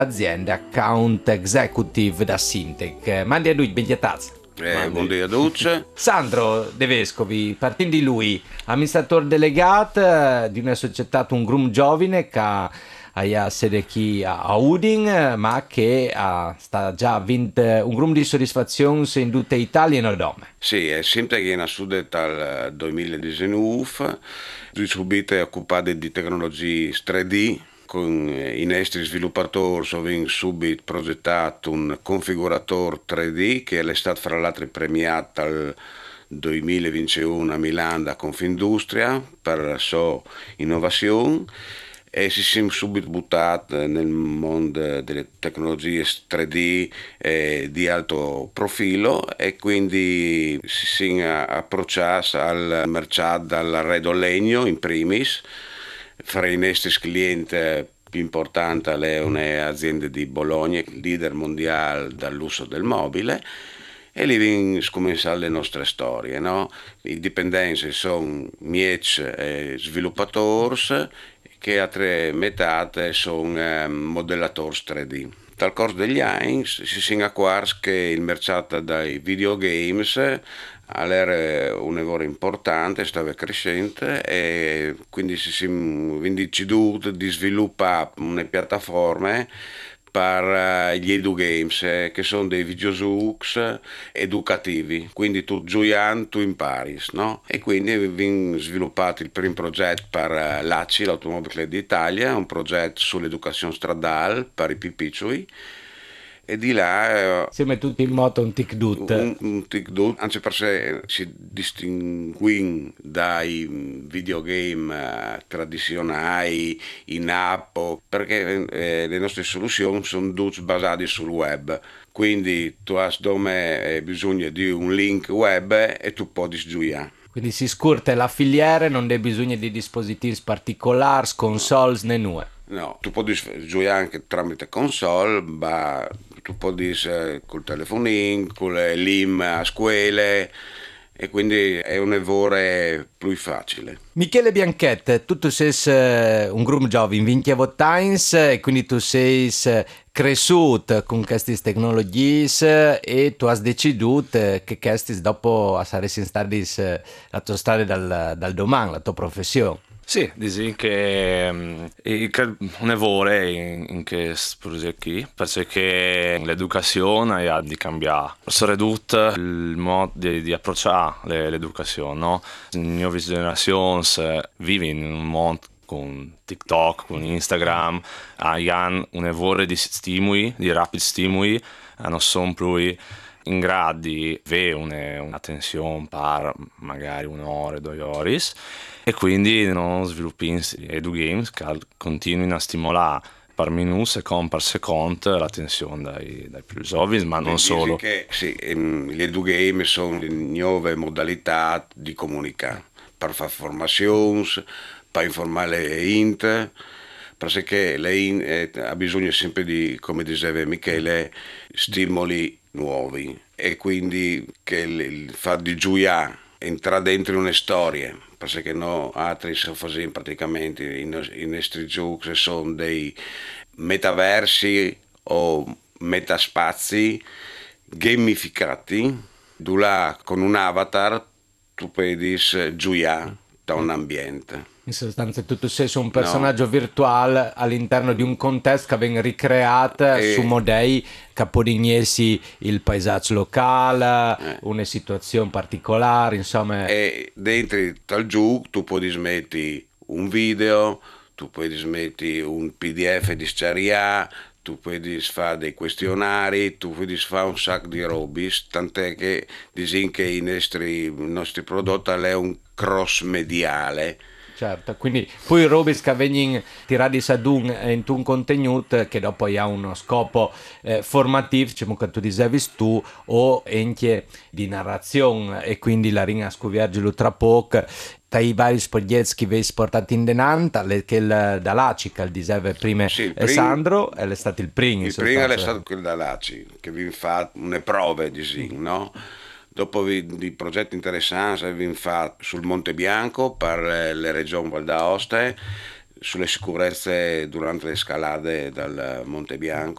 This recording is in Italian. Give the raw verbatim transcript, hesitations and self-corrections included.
azienda account executive da Sintec. Mandi a lui, biglietazzi. Eh, buongiorno a tutti. Sandro De Vescovi, partendo di lui, amministratore delegato di una società, un gruppo giovane che ha sede qui a Udin, ma che ha, sta già vinto un gruppo di soddisfazioni in tutta Italia e Nordome. Sì, è sempre che è nasciuta dal duemiladiciannove, subito occupate di tecnologie tre D. Con i nostri sviluppatori abbiamo subito progettato un configuratore tre D che è stato fra l'altro premiato al duemilaventuno a Milano da Confindustria per la sua innovazione e si siamo subito buttati nel mondo delle tecnologie tre D eh, di alto profilo e quindi si siamo approcciati al mercato dall'arredo legno in primis. Fra i nostri clienti più importanti è un'azienda di Bologna, leader mondiale dall'uso del mobile, e lì vengono cominciare le nostre storie, no? I dipendenti sono miei e sviluppatori che a tre metà sono eh, modellatori tre D. Dal corso degli anni si sono accorti che il mercato dei videogames era un lavoro importante, stava crescendo e quindi si siamo deciduti di sviluppare una piattaforma per gli edugames, che sono dei videogiochi educativi, quindi tu giocando tu impari, no? E quindi abbiamo sviluppato il primo progetto per l'A C I, l'Automobile d'Italia, un progetto sull'educazione stradale per i più piccoli. E di là insieme tutti in moto un tic-dut un, un tic-dut, anche perché si distingue dai videogame eh, tradizionali in app, perché eh, le nostre soluzioni sono tutte basate sul web, quindi tu hai dove bisogno di un link web e tu puoi giocare. Quindi si scurta la filiera, non hai bisogno di dispositivi particolari, consoles né nulla. No, tu puoi giocare anche tramite console, ma tu puoi eh, col telefonino, con l'I M a scuole e quindi è un lavoro più facile. Michele Bianchette, tu sei un gruppo giovane, venti Times e quindi tu sei cresciuto con queste tecnologie e tu hai deciso che queste dopo saresti stati la tua strada dal, dal domani, la tua professione. Sì, dici che um, un lavoro in, in questo progetto qui, perché l'educazione ha di cambiare. Sono ridotto il modo di, di approcciare l'educazione, no? Le nuove generazioni vivono in un mondo con TikTok, con Instagram, hanno un lavoro di stimoli, di rapidi stimoli, non sono più in grado di avere un'attenzione per magari un'ora, due ore e quindi non sviluppi edugames che continuino a stimolare per minuto, secondo per secondo l'attenzione dai, dai più giovani, ma non solo. Che, sì, gli edugames sono le nuove modalità di comunicare per fare formazioni, per informare le int, perché lei ha bisogno sempre di, come diceva Michele, stimoli nuovi e quindi che il fatto di giocare, entrare dentro una storia, perché no altri si fanno praticamente i nostri giochi sono dei metaversi o metaspazi gamificati, dove con un avatar tu puoi giocare da un ambiente. In sostanza tu sei un personaggio no. virtuale all'interno di un contesto che viene ricreato e... su modelli che podignesi il paesaggio locale, eh. una situazione particolare, insomma. E dentro al gioco tu puoi smetti un video, tu puoi smetti un P D F di sceria, tu puoi fare dei questionari, tu puoi fare un sacco di robe, tant'è che dicono che i nostri, i nostri prodotti è un cross mediale. Certo, quindi poi robe che vengono tirati ad un, in un contenuto che dopo ha uno scopo eh, formativo, diciamo che tu dicevi tu, o anche di narrazione e quindi la ringa a scovergelo tra poco. Tra i vari progetti che vi portati in denanta, che il dall'A C I, che diceva prima sì, Sandro, è stato il primo. Il primo è stato quello dall'A C I, che vi fa una prove di sì, no? Dopo di progetti interessanti abbiamo fatto sul Monte Bianco per le regioni Val d'Aosta, sulle sicurezze durante le scalate dal Monte Bianco.